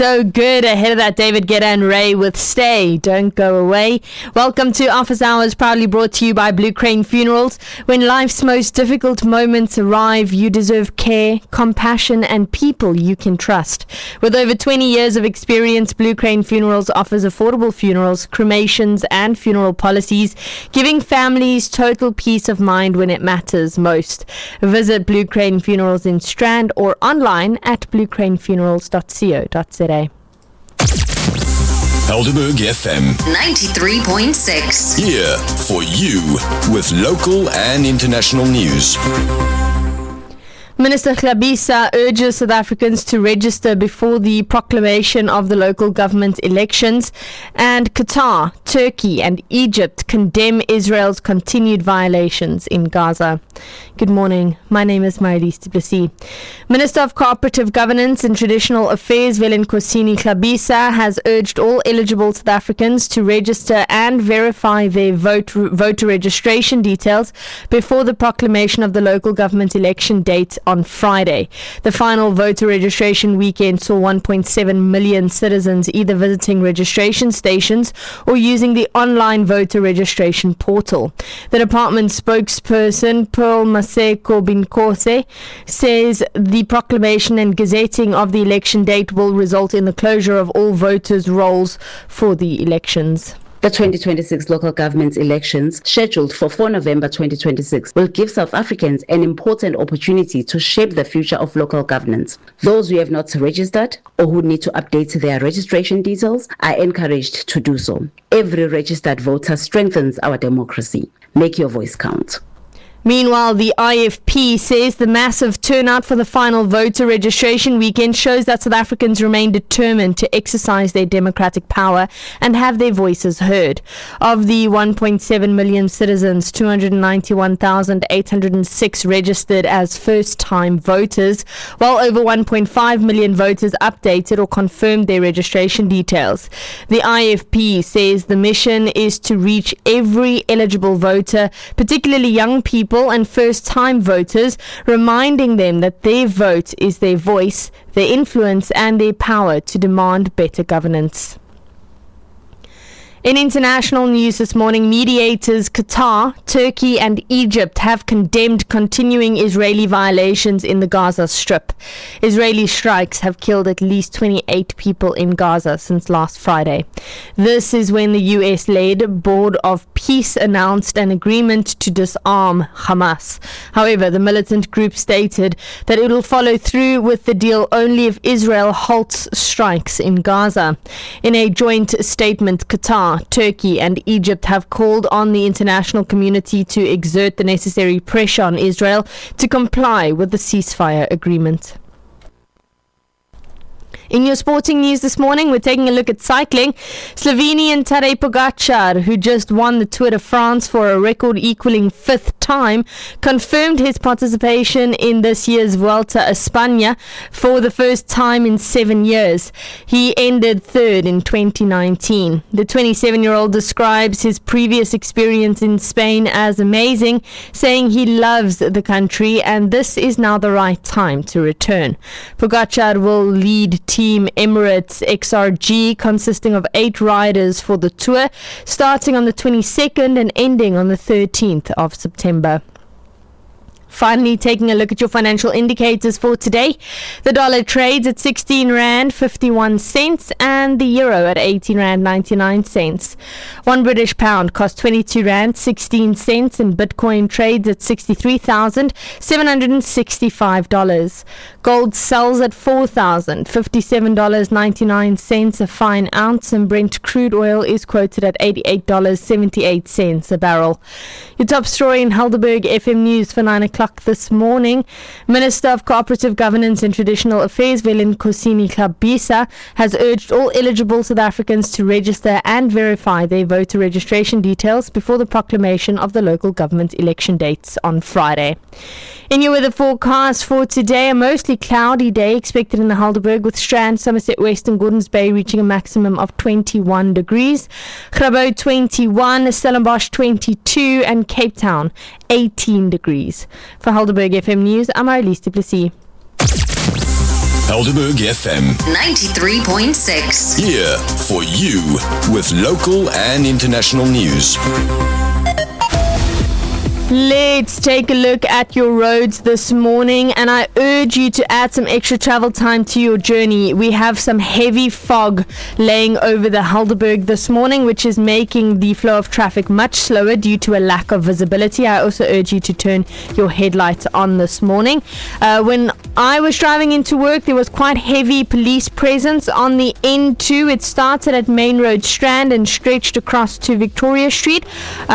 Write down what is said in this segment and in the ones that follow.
so good. Ahead of that, David Guetta and Ray with Stay, Don't Go Away. Welcome to Office Hours, proudly brought to you by Blue Crane Funerals. When life's most difficult moments arrive, you deserve care, compassion, and people you can trust. With over 20 years of experience, Blue Crane Funerals offers affordable funerals, cremations, and funeral policies, giving families total peace of mind when it matters most. Visit Blue Crane Funerals in Strand or online at bluecranefunerals.co.za. Helderberg FM 93.6. here for you with local and international news. Minister Hlabisa urges South Africans to register before the proclamation of the local government elections, and Qatar, Turkey and Egypt condemn Israel's continued violations in Gaza. Good morning, my name is Marilise du Plessis. Minister of Cooperative Governance and Traditional Affairs Velenkosini Hlabisa has urged all eligible South Africans to register and verify their voter registration details before the proclamation of the local government election date on Friday. The final voter registration weekend saw 1.7 million citizens either visiting registration stations or using the online voter registration portal. The department spokesperson Pearl Maseko Binkose says the proclamation and gazetting of the election date will result in the closure of all voters' rolls for the elections. The 2026 local government elections, scheduled for 4 November 2026, will give South Africans an important opportunity to shape the future of local governance. Those who have not registered or who need to update their registration details are encouraged to do so. Every registered voter strengthens our democracy. Make your voice count. Meanwhile, the IFP says the massive turnout for the final voter registration weekend shows that South Africans remain determined to exercise their democratic power and have their voices heard. Of the 1.7 million citizens, 291,806 registered as first-time voters, while over 1.5 million voters updated or confirmed their registration details. The IFP says the mission is to reach every eligible voter, particularly young people and first-time voters, reminding them that their vote is their voice, their influence and their power to demand better governance. In international news this morning, mediators Qatar, Turkey and Egypt have condemned continuing Israeli violations in the Gaza Strip. Israeli strikes have killed at least 28 people in Gaza since last Friday. This is when the US-led Board of Peace announced an agreement to disarm Hamas. However, the militant group stated that it will follow through with the deal only if Israel halts strikes in Gaza. In a joint statement, Qatar, Turkey and Egypt have called on the international community to exert the necessary pressure on Israel to comply with the ceasefire agreement. In your sporting news this morning, we're taking a look at cycling. Slovenian Tadej Pogačar, who just won the Tour de France for a record-equaling fifth time, confirmed his participation in this year's Vuelta a España for the first time in 7 years. He ended third in 2019. The 27-year-old describes his previous experience in Spain as amazing, saying he loves the country and this is now the right time to return. Pogačar will lead Team Emirates XRG, consisting of 8 riders for the Tour, starting on the 22nd and ending on the 13th of September. Finally, taking a look at your financial indicators for today. The dollar trades at 16 Rand 51 cents and the euro at 18 Rand 99 cents. 1 British pound costs 22 Rand 16 cents and Bitcoin trades at $63,765. Gold sells at $4,057.99 a fine ounce, and Brent crude oil is quoted at $88.78 a barrel. Your top story in Helderberg FM News for 9 o'clock this morning. Minister of Cooperative Governance and Traditional Affairs Velenkosini Hlabisa has urged all eligible South Africans to register and verify their voter registration details before the proclamation of the local government election dates on Friday. In your weather forecast for today, a mostly cloudy day expected in the Helderberg, with Strand, Somerset West and Gordons Bay reaching a maximum of 21 degrees. Grabo 21, Stellenbosch 22 and Cape Town 18 degrees. For Helderberg FM News, I'm Marilise du Plessis. Helderberg FM. 93.6. Here for you with local and international news. Let's take a look at your roads this morning, and I urge you to add some extra travel time to your journey. We have some heavy fog laying over the Helderberg this morning, which is making the flow of traffic much slower due to a lack of visibility. I also urge you to turn your headlights on this morning. When I was driving into work, there was quite heavy police presence on the N2. It started at Main Road Strand and stretched across to Victoria Street.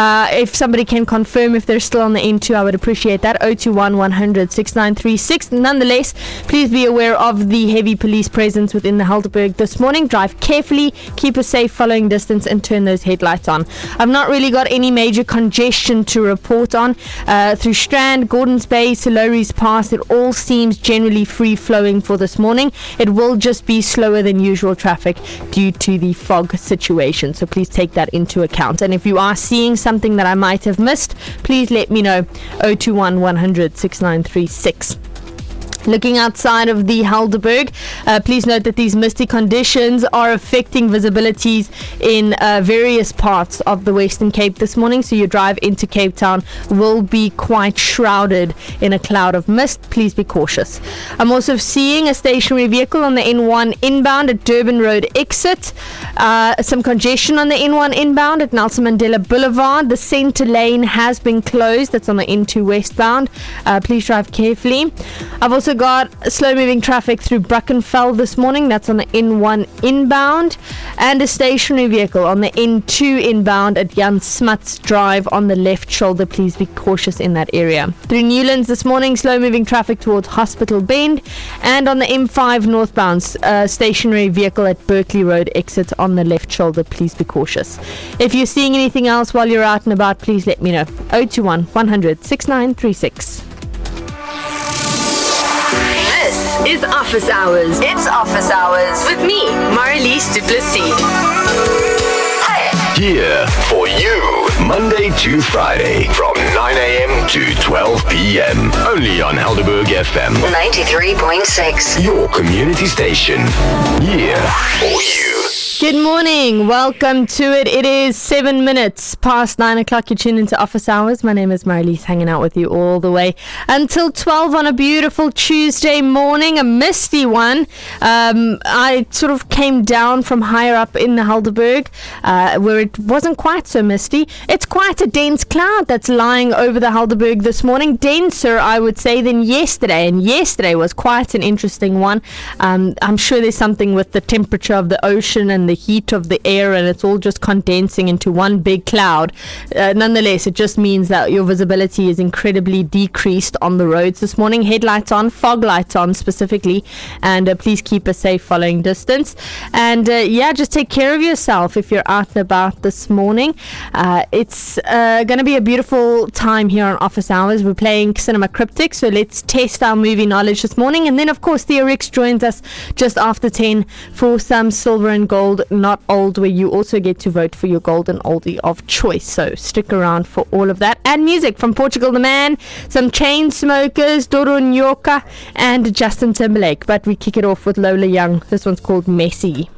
If somebody can confirm if they're still on the N2, I would appreciate that. 021 100 6936. Nonetheless, please be aware of the heavy police presence within the Helderberg this morning. Drive carefully, keep a safe following distance, and turn those headlights on. I've not really got any major congestion to report on through Strand, Gordons Bay, Solori's Pass. It all seems generally free flowing for this morning. It will just be slower than usual traffic due to the fog situation, so please take that into account. And if you are seeing something that I might have missed, please let me know. 021 100 6936. Looking outside of the Helderberg, please note that these misty conditions are affecting visibilities in various parts of the Western Cape this morning, so your drive into Cape Town will be quite shrouded in a cloud of mist. Please be cautious. I'm also seeing a stationary vehicle on the N1 inbound at Durban Road exit. Some congestion on the N1 inbound at Nelson Mandela Boulevard. The centre lane has been closed. That's on the N2 westbound. Please drive carefully. I've also got slow moving traffic through Brackenfell this morning. That's on the N1 inbound, and a stationary vehicle on the N2 inbound at Jan Smuts Drive on the left shoulder. Please be cautious in that area. Through Newlands this morning, slow moving traffic towards Hospital Bend, and on the M5 northbound, stationary vehicle at Berkeley Road exit on the left shoulder. Please be cautious. If you're seeing anything else while you're out and about, please let me know. 021 100 6936. This is Office Hours. It's Office Hours with me, Marlies Du Plessis. Here for you, Monday to Friday from 9 a.m. to 12 p.m. Only on Helderberg FM. 93.6. Your community station. Here for you. Good morning. Welcome to it. It is 7 minutes past 9 o'clock. You're tuned into Office Hours. My name is Marlies, hanging out with you all the way until 12 on a beautiful Tuesday morning, a misty one. I sort of came down from higher up in the Helderberg where it wasn't quite so misty. It's quite a dense cloud that's lying over the Helderberg this morning. Denser, I would say, than yesterday. And yesterday was quite an interesting one. I'm sure there's something with the temperature of the ocean and the heat of the air, and it's all just condensing into one big cloud. Nonetheless, it just means that your visibility is incredibly decreased on the roads this morning. Headlights on, fog lights on specifically, and please keep a safe following distance. And just take care of yourself if you're out and about this morning. It's going to be a beautiful time here on Office Hours. We're playing Cinema Cryptic, so let's test our movie knowledge this morning. And then, of course, Theo Rix joins us just after 10 for some silver and gold, not old, where you also get to vote for your golden oldie of choice. So stick around for all of that. And music from Portugal the Man, some Chainsmokers, Doro Nyoka, and Justin Timberlake. But we kick it off with Lola Young. This one's called Messy.